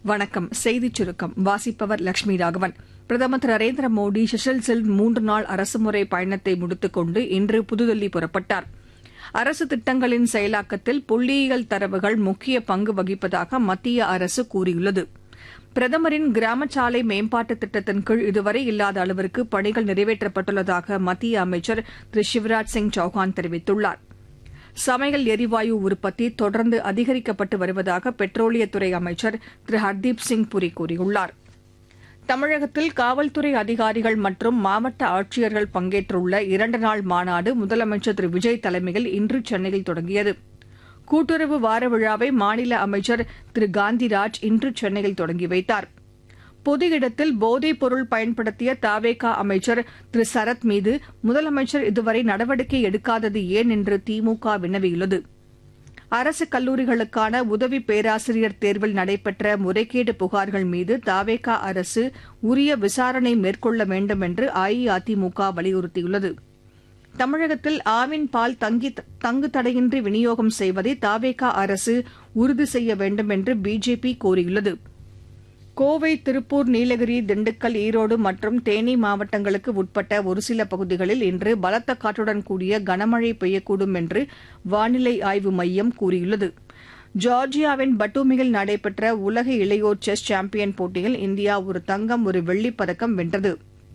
வணக்கம். செய்திச் சுருக்கம் வாசிப்பவர் லட்சுமி ராகவன். பிரதமர் திரு நரேந்திர மோடி செஷல்ஸில் 3 நாள் அரசுமுறை பயணத்தை முடித்துக் கொண்டு இன்று புதுதில்லி புறப்பட்டார். அரசு திட்டங்களின் செயலாக்கத்தில் புள்ளியியல் தரவுகள் முக்கிய பங்கு வகிப்பதாக மத்திய அரசு கூறியுள்ளது. பிரதமரின் கிராமச்சாலை மேம்பாட்டுத் திட்டத்தின் கீழ் இதுவரை இல்லாத அளவிற்கு பணிகள் நிறைவேற்றப்பட்டுள்ளதாக மத்திய அமைச்சர் திரு சிவராஜ் சிங் சௌஹான் தெரிவித்துள்ளார். சமையல் எரிவாயு உற்பத்தி தொடர்ந்து அதிகரிக்கப்பட்டு வருவதாக பெட்ரோலியத்துறை அமைச்சர் திரு ஹர்தீப் சிங் புரி கூறியுள்ளார். தமிழகத்தில் காவல்துறை அதிகாரிகள் மற்றும் மாவட்ட ஆட்சியர்கள் பங்கேற்றுள்ள 2 நாள் மாநாடு முதலமைச்சர் திரு விஜய் தலைமையில் இன்று சென்னையில் தொடங்கியது. கூட்டுறவு வார விழாவை மாநில அமைச்சர் திரு காந்திராஜ் இன்று சென்னையில் தொடங்கி வைத்தார். பொது இடத்தில் போதைப் பொருள் பயன்படுத்திய தவேகா அமைச்சர் திரு சரத் மீது முதலமைச்சர் இதுவரை நடவடிக்கை எடுக்காதது ஏன் என்று திமுக வினவியுள்ளது. அரசு கல்லூரிகளுக்கான உதவி பேராசிரியர் தேர்வில் நடைபெற்ற முறைகேடு புகார்கள் மீது தவேகா அரசு உரிய விசாரணை மேற்கொள்ள வேண்டும் என்று அஇஅதிமுக வலியுறுத்தியுள்ளது. தமிழகத்தில் ஆவின் பால் தங்கு தடையின்றி விநியோகம் செய்வதை தவேகா அரசு உறுதி செய்ய வேண்டும் என்று பிஜேபி கோரியுள்ளது. கோவை, திருப்பூர், நீலகிரி, திண்டுக்கல், ஈரோடு மற்றும் தேனி மாவட்டங்களுக்கு உட்பட்ட ஒருசில பகுதிகளில் இன்று பலத்த காற்றுடன் கூடிய கனமழை பெய்யக்கூடும் என்று வானிலை ஆய்வு மையம் கூறியுள்ளது. ஜார்ஜியாவின் பட்டூமியில் நடைபெற்ற உலக இளையோர் செஸ் சாம்பியன் போட்டியில் இந்தியா ஒரு தங்கம், ஒரு வெள்ளிப் பதக்கம் வென்றது.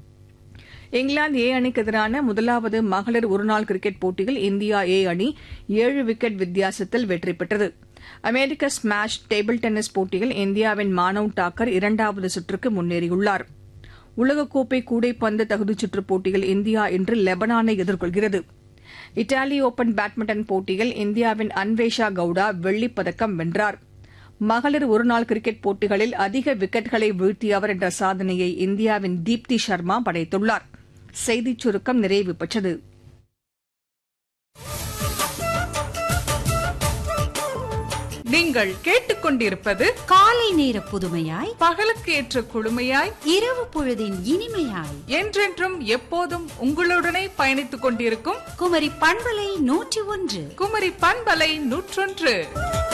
இங்கிலாந்து ஏ அணிக்கு எதிரான முதலாவது மகளிர் ஒருநாள் கிரிக்கெட் போட்டியில் இந்தியா ஏ அணி 7 விக்கெட் வித்தியாசத்தில் வெற்றி பெற்றது. அமெரிக்க ஸ்மாஷ் டேபிள் டென்னிஸ் போட்டியில் இந்தியாவின் மானவ் தாக்கர் 2வது சுற்றுக்கு முன்னேறியுள்ளார். உலகக்கோப்பை கூடைப்பந்து தகுதிச்சுற்றுப் போட்டியில் இந்தியா இன்று லெபனானை எதிர்கொள்கிறது. இத்தாலி ஓபன் பேட்மிண்டன் போட்டியில் இந்தியாவின் அன்வேஷா கவுடா வெள்ளிப் பதக்கம் வென்றார். மகளிர் ஒருநாள் கிரிக்கெட் போட்டிகளில் அதிக விக்கெட்களை வீழ்த்தியவர் என்ற சாதனையை இந்தியாவின் தீப்தி சர்மா படைத்துள்ளார். செய்திச் சுருக்கம் நிறைவு பெற்றது. நீங்கள் கேட்டுக்கொண்டிருப்பது காலை நேர புதுமையாய், பகலுக்கு ஏற்ற குழுமையாய், இரவு பொழுதின் இனிமையாய், என்றென்றும் எப்போதும் உங்களுடனே பயணித்துக் கொண்டிருக்கும் குமரி பண்பலை 101. குமரி பண்பலை 101.